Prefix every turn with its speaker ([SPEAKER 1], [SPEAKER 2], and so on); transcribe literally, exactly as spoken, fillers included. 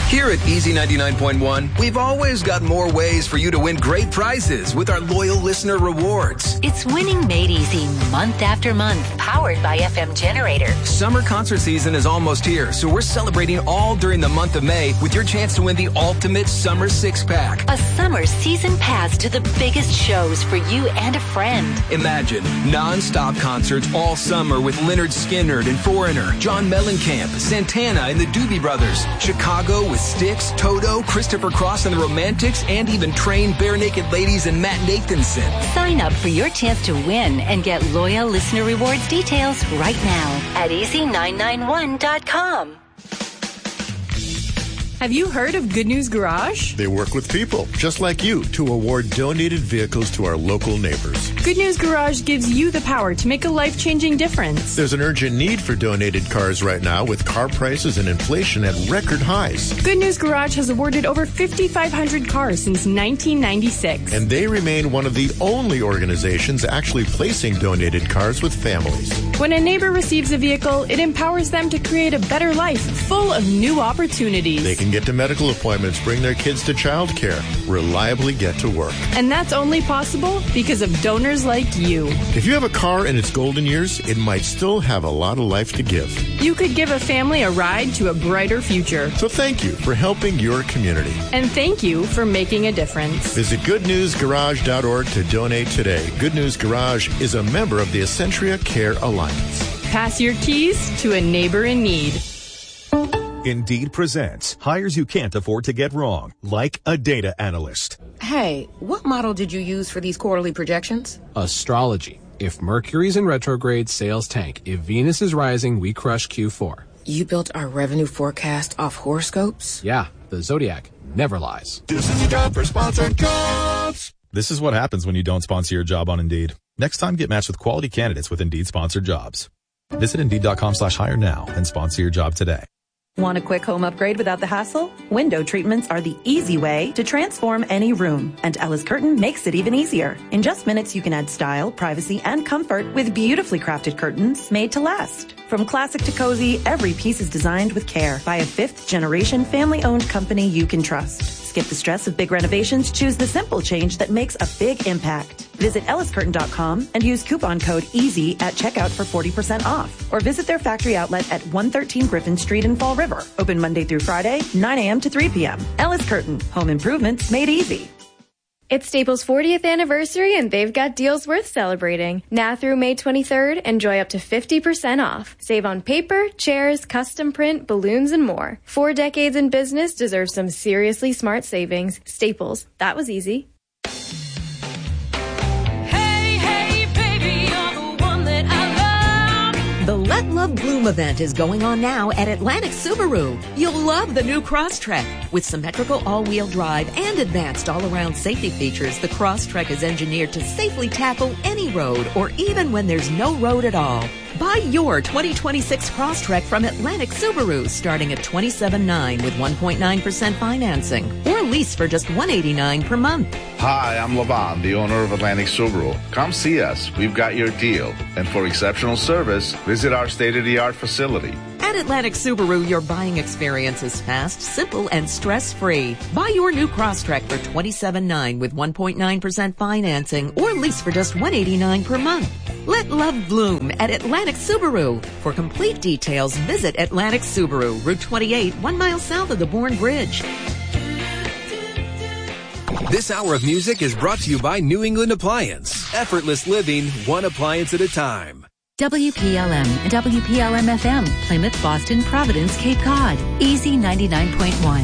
[SPEAKER 1] Here at Easy ninety-nine point one, we've always got more ways for you to win great prizes with our loyal listener rewards.
[SPEAKER 2] It's winning made easy month after month, powered by F M Generator.
[SPEAKER 1] Summer concert season is almost here, so we're celebrating all during the month of May with your chance to win the ultimate summer six-pack.
[SPEAKER 2] A summer season pass to the biggest shows for you and a friend.
[SPEAKER 1] Imagine non-stop concerts all summer with Lynyrd Skynyrd and Foreigner, John Mellencamp, Santana and the Doobie Brothers, Chicago with Styx, Toto, Christopher Cross and the Romantics, and even Train, Bare Naked Ladies, and Matt Nathanson.
[SPEAKER 2] Sign up for your chance to win and get loyal listener rewards details right now at easy nine nine one dot com.
[SPEAKER 3] Have you heard of Good News Garage?
[SPEAKER 4] They work with people, just like you, to award donated vehicles to our local neighbors.
[SPEAKER 3] Good News Garage gives you the power to make a life-changing difference.
[SPEAKER 4] There's an urgent need for donated cars right now with car prices and inflation at record highs.
[SPEAKER 3] Good News Garage has awarded over fifty-five hundred cars since nineteen ninety-six.
[SPEAKER 4] And they remain one of the only organizations actually placing donated cars with families.
[SPEAKER 3] When a neighbor receives a vehicle, it empowers them to create a better life full of new opportunities.
[SPEAKER 4] They can get to medical appointments, bring their kids to childcare, reliably get to work.
[SPEAKER 3] And that's only possible because of donors like you.
[SPEAKER 4] If you have a car in its golden years, it might still have a lot of life to give.
[SPEAKER 3] You could give a family a ride to a brighter future.
[SPEAKER 4] So thank you for helping your community.
[SPEAKER 3] And thank you for making a difference.
[SPEAKER 4] Visit good news garage dot org to donate today. Good News Garage is a member of the Essentia Care Alliance.
[SPEAKER 3] Pass your keys to a neighbor in need.
[SPEAKER 5] Indeed presents hires you can't afford to get wrong, like a data analyst.
[SPEAKER 6] Hey, what model did you use for these quarterly projections?
[SPEAKER 7] Astrology. If Mercury's in retrograde, sales tank. If Venus is rising, we crush Q four.
[SPEAKER 6] You built our revenue forecast off horoscopes?
[SPEAKER 7] Yeah, the Zodiac never lies.
[SPEAKER 8] This is a job for sponsored jobs.
[SPEAKER 9] This is what happens when you don't sponsor your job on Indeed. Next time, get matched with quality candidates with Indeed sponsored jobs. Visit Indeed.com slash hire now and sponsor your job today.
[SPEAKER 10] Want a quick home upgrade without the hassle? Window treatments are the easy way to transform any room, and Ellis Curtain makes it even easier. In just minutes, you can add style, privacy, and comfort with beautifully crafted curtains made to last. From classic to cozy, every piece is designed with care by a fifth-generation family-owned company you can trust. Skip the stress of big renovations. Choose the simple change that makes a big impact. Visit ellis curtain dot com and use coupon code EASY at checkout for forty percent off. Or visit their factory outlet at one thirteen Griffin Street in Fall River. Open Monday through Friday, nine a.m. to three p.m. Ellis Curtain. Home improvements made easy.
[SPEAKER 11] It's Staples' fortieth anniversary, and they've got deals worth celebrating. Now through May twenty-third, enjoy up to fifty percent off. Save on paper, chairs, custom print, balloons, and more. Four decades in business deserve some seriously smart savings. Staples. That was easy.
[SPEAKER 12] The Let Love Bloom event is going on now at Atlantic Subaru. You'll love the new Crosstrek. With symmetrical all-wheel drive and advanced all-around safety features, the Crosstrek is engineered to safely tackle any road or even when there's no road at all. Buy your twenty twenty-six Crosstrek from Atlantic Subaru starting at twenty-seven nine with one point nine percent financing or lease for just one eighty-nine per month.
[SPEAKER 13] Hi, I'm Lavan, the owner of Atlantic Subaru. Come see us. We've got your deal. And for exceptional service, visit our state-of-the-art facility.
[SPEAKER 12] At Atlantic Subaru, your buying experience is fast, simple, and stress-free. Buy your new Crosstrek for twenty-seven nine with one point nine percent financing or lease for just one eighty-nine per month. Let love bloom at Atlantic Subaru. For complete details, visit Atlantic Subaru, Route twenty-eight, one mile south of the Bourne Bridge.
[SPEAKER 1] This hour of music is brought to you by New England Appliance. Effortless living, one appliance at a time.
[SPEAKER 2] W P L M and W P L M F M, Plymouth, Boston, Providence, Cape Cod. Easy ninety-nine point one.